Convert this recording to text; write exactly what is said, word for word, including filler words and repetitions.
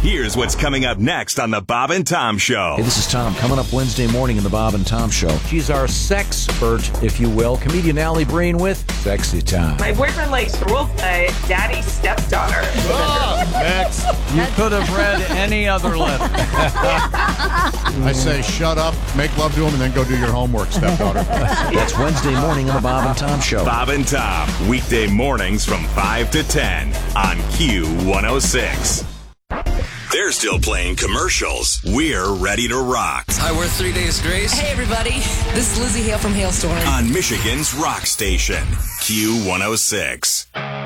Here's what's coming up next on the Bob and Tom Show. Hey, this is Tom. Coming up Wednesday morning in the Bob and Tom Show. She's our sexpert, if you will. Comedian Allie Breen with Sexy Time. My boyfriend likes roleplay daddy's stepdaughter. Oh, next. You could have read any other letter. I say shut up, make love to him, and then go do your homework, stepdaughter. That's Wednesday morning on the Bob and Tom Show. Bob and Tom, weekday mornings from five to ten on Q one oh six. They're still playing commercials. We're ready to rock. Hi, we're Three Days Grace. Hey, everybody. This is Lizzie Hale from Hailstorm. On Michigan's rock station, Q one oh six.